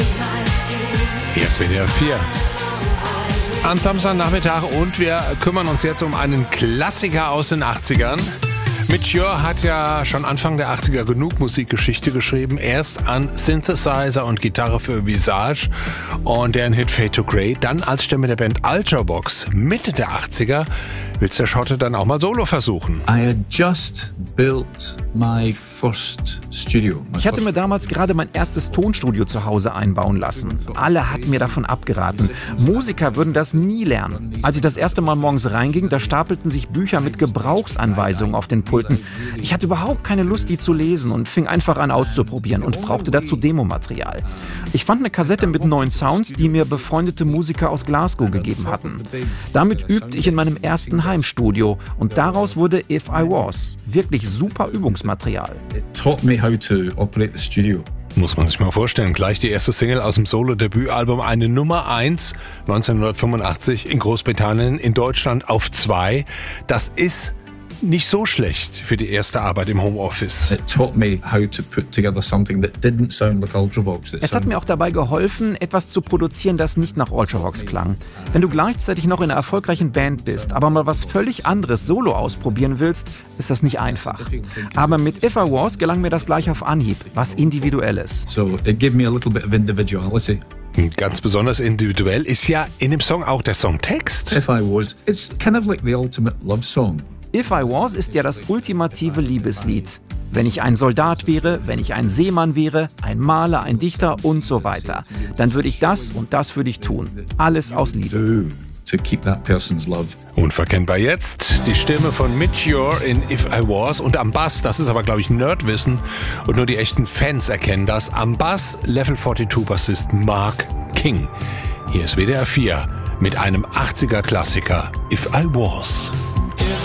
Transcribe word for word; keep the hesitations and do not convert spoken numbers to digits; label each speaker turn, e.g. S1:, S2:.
S1: Hier ist W D R vier. Am Samstagnachmittag und wir kümmern uns jetzt um einen Klassiker aus den achtzigern. Mitch Ure hat ja schon Anfang der achtziger genug Musikgeschichte geschrieben. Erst an Synthesizer und Gitarre für Visage und deren Hit Fade to Grey. Dann als Stimme der Band Ultravox Mitte der achtziger will der Schotte dann auch mal Solo versuchen.
S2: I had just built my first studio. My
S3: ich hatte mir damals gerade mein erstes Tonstudio zu Hause einbauen lassen. Alle hatten mir davon abgeraten. Musiker würden das nie lernen. Als ich das erste Mal morgens reinging, da stapelten sich Bücher mit Gebrauchsanweisungen auf den Pulten. Ich hatte überhaupt keine Lust, die zu lesen und fing einfach an auszuprobieren und brauchte dazu Demomaterial. Ich fand eine Kassette mit neuen Sounds, die mir befreundete Musiker aus Glasgow gegeben hatten. Damit übte ich in meinem ersten Heimstudio und daraus wurde If I Was. Wirklich super Übungsmaterial.
S2: It taught me how to operate the studio.
S1: Muss man sich mal vorstellen, gleich die erste Single aus dem Solo-Debütalbum, eine Nummer eins neunzehnhundertfünfundachtzig in Großbritannien, in Deutschland auf zwei. Das ist nicht so schlecht für die erste Arbeit im Homeoffice.
S2: It taught me how to put together something that didn't sound like Ultravox.
S3: Es hat mir auch dabei geholfen, etwas zu produzieren, das nicht nach Ultravox klang. Wenn du gleichzeitig noch in einer erfolgreichen Band bist, aber mal was völlig anderes solo ausprobieren willst, ist das nicht einfach. Aber mit If I Was gelang mir das gleich auf Anhieb, was Individuelles.
S2: So it gave me a little bit of individuality.
S1: Ganz besonders individuell ist ja in dem Song auch der Songtext.
S2: If I Was, it's kind of like the ultimate love song.
S3: If I Was ist ja das ultimative Liebeslied. Wenn ich ein Soldat wäre, wenn ich ein Seemann wäre, ein Maler, ein Dichter und so weiter, dann würde ich das und das für dich tun. Alles aus Liebe.
S2: To keep that person's love.
S1: Unverkennbar jetzt die Stimme von Mitch Ure in If I Was und am Bass, das ist aber glaube ich Nerdwissen und nur die echten Fans erkennen das, am Bass Level zweiundvierzig Bassist Mark King. Hier ist W D R vier mit einem achtziger Klassiker If I Was.